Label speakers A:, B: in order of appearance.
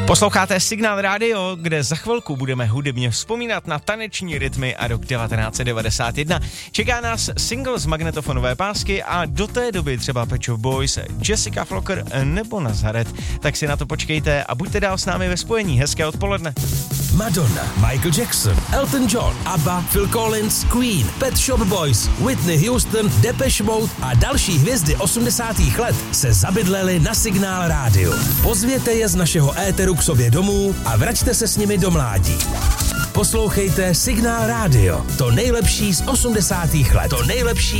A: Posloucháte Signál Radio, kde za chvilku budeme hudebně vzpomínat na taneční rytmy a rok 1991. Čeká nás single z magnetofonové pásky a do té doby třeba Pet Shop Boys, Jessica Flocker nebo Nazaret. Tak si na to počkejte a buďte dál s námi ve spojení. Hezké odpoledne.
B: Madonna, Michael Jackson, Elton John, ABBA, Phil Collins, Queen, Pet Shop Boys, Whitney Houston, Depeche Mode a další hvězdy 80. let se zabydleli na Signál Radio. Pozvěte je z našeho éteru k sobě domů a vraťte se s nimi do mládí. Poslouchejte Signál Radio, to nejlepší z 80. let. To nejlepší